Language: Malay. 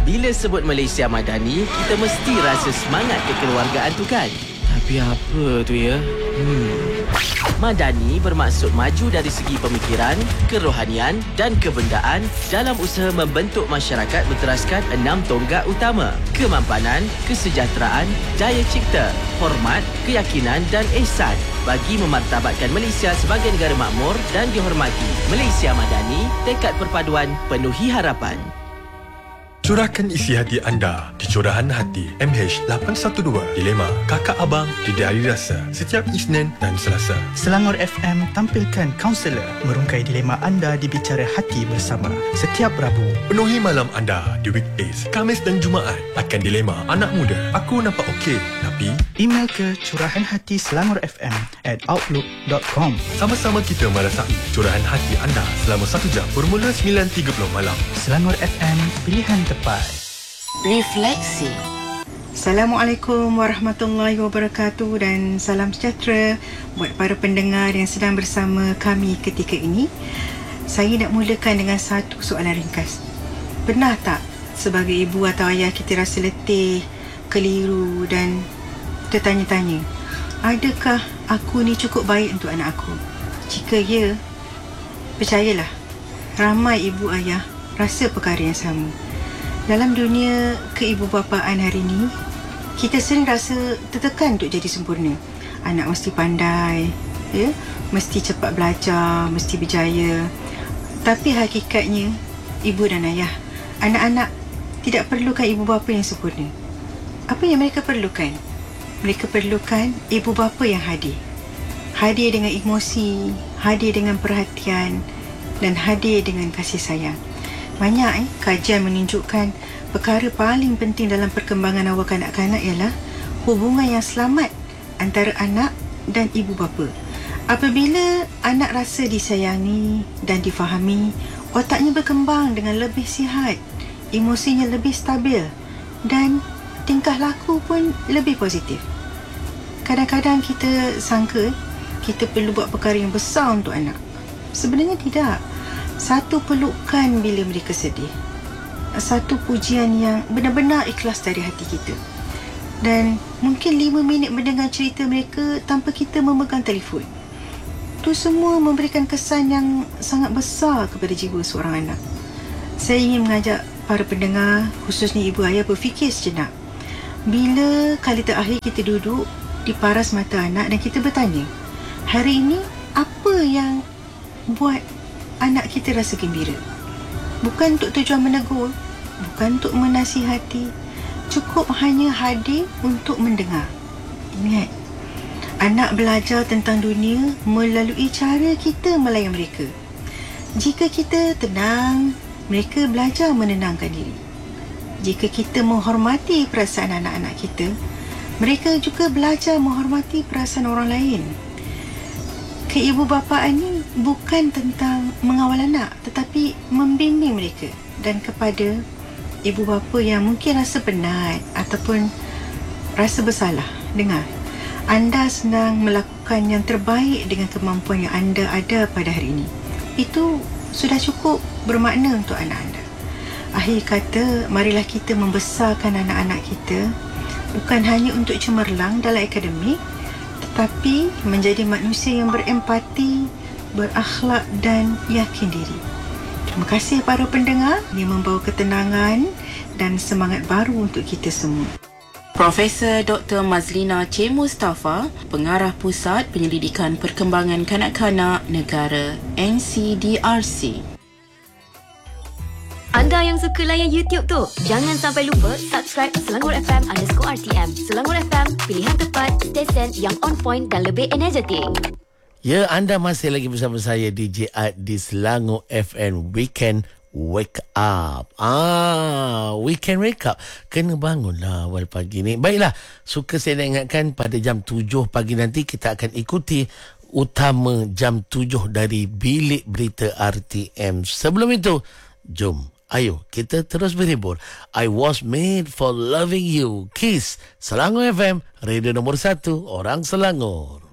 Bila sebut Malaysia Madani, kita mesti rasa semangat kekeluargaan tu kan? Tapi apa tu ya? Madani bermaksud maju dari segi pemikiran, kerohanian dan kebendaan dalam usaha membentuk masyarakat berteraskan 6 tonggak utama: kemampanan, kesejahteraan, daya cipta, hormat, keyakinan dan ihsan bagi memartabatkan Malaysia sebagai negara makmur dan dihormati. Malaysia Madani, tekad perpaduan penuhi harapan. Curahkan isi hati anda di Curahan Hati MH812 Dilema Kakak Abang di Diari Rasa setiap Isnin dan Selasa. Selangor FM tampilkan kaunselor merungkai dilema anda di Bicara Hati bersama setiap Rabu. Penuhi malam anda di weekdays, Khamis dan Jumaat akan dilema anak muda. Aku nampak okey, tapi... Email ke curahanhatiselanorfm@outlook.com. Sama-sama kita merasai curahan hati anda selama 1 jam bermula 9.30 malam. Selangor FM, pilihan tepat. Refleksi. Assalamualaikum warahmatullahi wabarakatuh dan salam sejahtera buat para pendengar yang sedang bersama kami ketika ini. Saya nak mulakan dengan satu soalan ringkas. Pernah tak sebagai ibu atau ayah kita rasa letih, keliru dan tertanya-tanya, adakah aku ni cukup baik untuk anak aku? Jika ya, percayalah, ramai ibu ayah rasa perkara yang sama. Dalam dunia keibubapaan hari ini, kita sering rasa tertekan untuk jadi sempurna. Anak mesti pandai, ya, mesti cepat belajar, mesti berjaya. Tapi hakikatnya, ibu dan ayah, anak-anak tidak perlukan ibu bapa yang sempurna. Apa yang mereka perlukan? Mereka perlukan ibu bapa yang hadir. Hadir dengan emosi, hadir dengan perhatian dan hadir dengan kasih sayang. Banyak kajian menunjukkan perkara paling penting dalam perkembangan awal kanak-kanak ialah hubungan yang selamat antara anak dan ibu bapa. Apabila anak rasa disayangi dan difahami, otaknya berkembang dengan lebih sihat, emosinya lebih stabil dan tingkah laku pun lebih positif. Kadang-kadang kita sangka kita perlu buat perkara yang besar untuk anak. Sebenarnya tidak. Satu pelukan bila mereka sedih, satu pujian yang benar-benar ikhlas dari hati kita, dan mungkin 5 minit mendengar cerita mereka tanpa kita memegang telefon. Itu semua memberikan kesan yang sangat besar kepada jiwa seorang anak. Saya ingin mengajak para pendengar, khususnya ibu ayah, berfikir sejenak. Bila kali terakhir kita duduk di paras mata anak dan kita bertanya, hari ini apa yang buat anak kita rasa gembira? Bukan untuk tujuan menegur, bukan untuk menasihati, cukup hanya hadir untuk mendengar. Ingat, anak belajar tentang dunia melalui cara kita melayan mereka. Jika kita tenang, mereka belajar menenangkan diri. Jika kita menghormati perasaan anak-anak kita, mereka juga belajar menghormati perasaan orang lain. Keibubapaan ini bukan tentang mengawal anak, tetapi membimbing mereka. Dan kepada ibu bapa yang mungkin rasa penat ataupun rasa bersalah, dengar, anda sedang melakukan yang terbaik dengan kemampuan yang anda ada pada hari ini. Itu sudah cukup bermakna untuk anak anda. Akhir kata, marilah kita membesarkan anak-anak kita bukan hanya untuk cemerlang dalam akademik, tetapi menjadi manusia yang berempati, berakhlak dan yakin diri. Terima kasih para pendengar yang membawa ketenangan dan semangat baru untuk kita semua. Profesor Dr. Mazlina C. Mustafa, Pengarah Pusat Penyelidikan Perkembangan Kanak-kanak Negara NCDRC. Anda yang suka layan YouTube tu, jangan sampai lupa subscribe Selangor FM_RTM. Selangor FM, pilihan tepat, stesen yang on point dan lebih energetik. Ya, anda masih lagi bersama saya DJ Art di Selangor FM Weekend Wake Up. Weekend Wake Up. Kena bangunlah awal pagi ni. Baiklah, suka saya nak ingatkan pada jam 7 pagi nanti kita akan ikuti utama jam 7 dari Bilik Berita RTM. Sebelum itu, jom. Ayo, kita terus berhibur. I was made for loving you. Kiss, Selangor FM, radio nombor 1, orang Selangor.